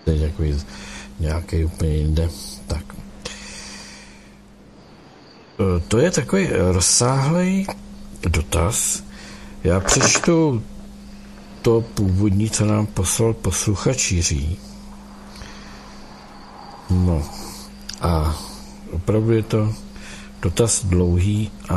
Teď takový nějaký úplně jinde. Tak. To je takový rozsáhlý dotaz. Já přečtu to původní, co nám poslal posluchač Jiří. No a opravdu je to dotaz dlouhý a